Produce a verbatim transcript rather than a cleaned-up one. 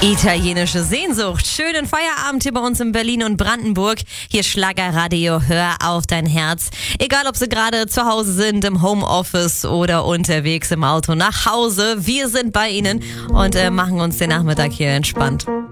Italienische Sehnsucht. Schönen Feierabend hier bei uns in Berlin und Brandenburg. Hier Schlagerradio, hör auf dein Herz. Egal, ob Sie gerade zu Hause sind, im Homeoffice oder unterwegs im Auto nach Hause. Wir sind bei Ihnen und äh, machen uns den Nachmittag hier entspannt.